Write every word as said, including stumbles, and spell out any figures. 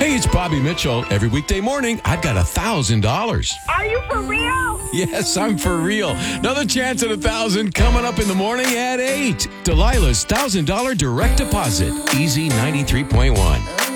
Hey, it's Bobby Mitchell. Every weekday morning, I've got a thousand dollars. Are you for real? Yes, I'm for real. Another chance at a thousand coming up in the morning at eight. Delilah's thousand dollar direct deposit. Easy ninety-three point one.